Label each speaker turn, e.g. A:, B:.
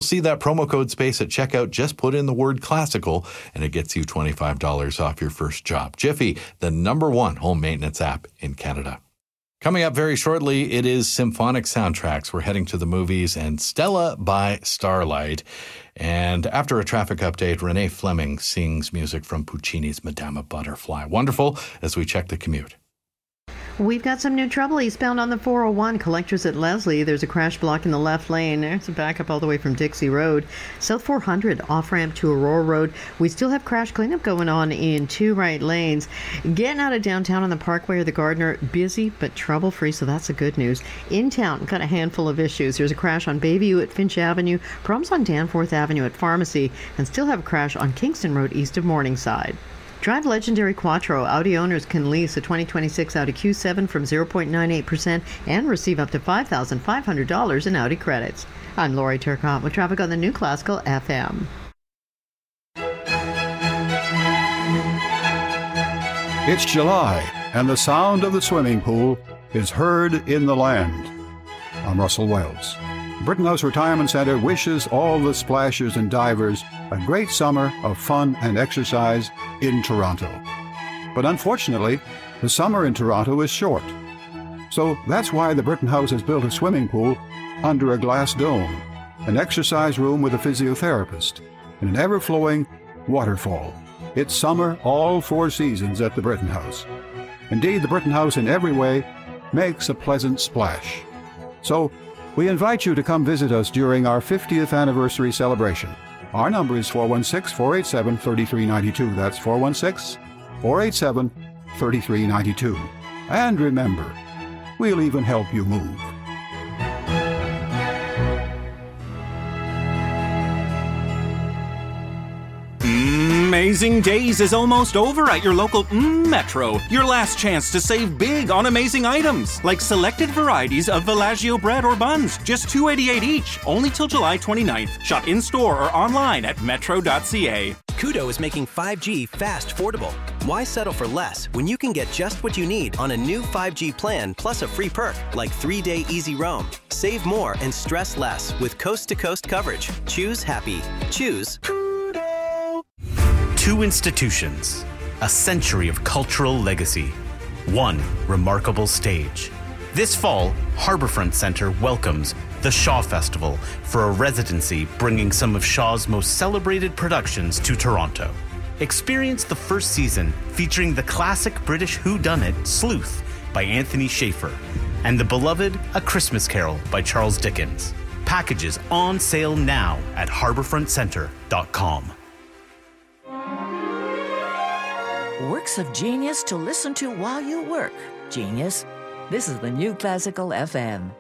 A: see that promo code space at checkout. Just put in the word classical and it gets you $25 off your first job. Jiffy, the #1 home maintenance app in Canada. Coming up very shortly, it is symphonic soundtracks. We're heading to the movies and Stella by Starlight. And after a traffic update, Renee Fleming sings music from Puccini's Madama Butterfly. Wonderful as we check the commute.
B: We've got some new trouble eastbound on the 401. Collectors at Leslie. There's a crash blocking the left lane. There's a backup all the way from Dixie Road. South 400 off-ramp to Aurora Road. We still have crash cleanup going on in 2 right lanes. Getting out of downtown on the Parkway or the Gardner, busy but trouble-free, so that's the good news. In town, got a handful of issues. There's a crash on Bayview at Finch Avenue, problems on Danforth Avenue at Pharmacy, and still have a crash on Kingston Road east of Morningside. Drive legendary Quattro. Audi owners can lease a 2026 Audi Q7 from 0.98% and receive up to $5,500 in Audi credits. I'm Lori Turcotte with traffic on the New Classical FM.
C: It's July, and the sound of the swimming pool is heard in the land. I'm Russell Wells. Britton House Retirement Center wishes all the splashers and divers a great summer of fun and exercise in Toronto. But unfortunately, the summer in Toronto is short. So that's why the Britton House has built a swimming pool under a glass dome, an exercise room with a physiotherapist, and an ever-flowing waterfall. It's summer all 4 seasons at the Britton House. Indeed, the Britton House in every way makes a pleasant splash. So we invite you to come visit us during our 50th anniversary celebration. Our number is 416-487-3392. That's 416-487-3392. And remember, we'll even help you move.
D: Amazing Days is almost over at your local Metro. Your last chance to save big on amazing items, like selected varieties of Villaggio bread or buns, just $2.88 each, only till July 29th. Shop in-store or online at metro.ca.
E: Koodo is making 5G fast affordable. Why settle for less when you can get just what you need on a new 5G plan plus a free perk like 3-day easy roam? Save more and stress less with coast-to-coast coverage. Choose happy. Choose Koodo.
F: 2 institutions, a century of cultural legacy, 1 remarkable stage. This fall, Harbourfront Centre welcomes the Shaw Festival for a residency bringing some of Shaw's most celebrated productions to Toronto. Experience the first season featuring the classic British whodunit Sleuth by Anthony Shaffer and the beloved A Christmas Carol by Charles Dickens. Packages on sale now at harbourfrontcentre.com.
G: Works of genius to listen to while you work. Genius. This is the New Classical FM.